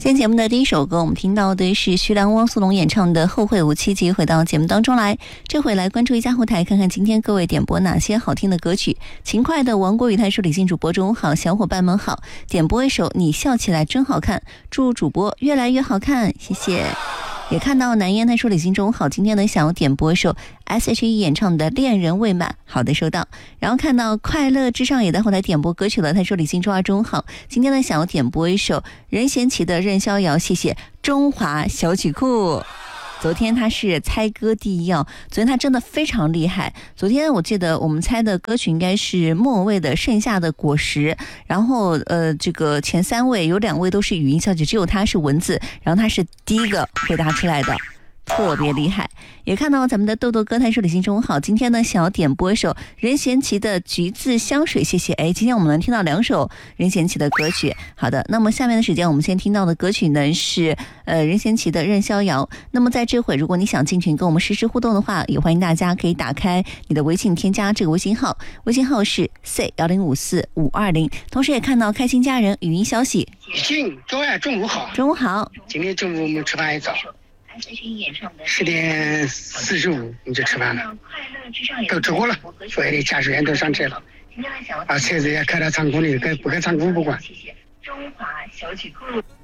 今天节目的第一首歌，我们听到的是徐良、汪苏泷演唱的《后会无期》。继续回到节目当中来，这回来关注一下后台，看看今天各位点播哪些好听的歌曲。勤快的王国语台说：“李静主播中午好，小伙伴们好，点播一首《你笑起来真好看》，祝主播越来越好看，谢谢。”也看到南烟他说：“李静中午好，今天呢想要点播一首 S.H.E 演唱的《恋人未满》，好的收到。”然后看到快乐之上也在后台点播歌曲了，他说：“李静中午好，今天呢想要点播一首任贤齐的《任逍遥》，谢谢。中华小曲库。”昨天他是猜歌第一哦，昨天他真的非常厉害。昨天我记得我们猜的歌曲应该是莫文蔚的《盛夏的果实》，然后这个前3位有2位都是语音消息，只有他是文字，然后他是第一个回答出来的。特别厉害。也看到咱们的豆豆哥他说：“李欣中午好，今天呢想要点播一首任贤齐的《橘子香水》，谢谢。”今天我们能听到2首任贤齐的歌曲。好的，那么下面的时间我们先听到的歌曲呢是任贤齐的《任逍遥》。那么在这会，如果你想进群跟我们实时互动的话，也欢迎大家可以打开你的微信，添加这个微信号，微信号是 C1054520。同时也看到开心家人语音消息：“ 李静，各位中午好。” 中午好。 今天中午我们吃饭也早，10点45你就吃饭了，都吃过了，所有的驾驶员都上车了，车子也开到仓库里，不开仓库不管。 中华小曲库。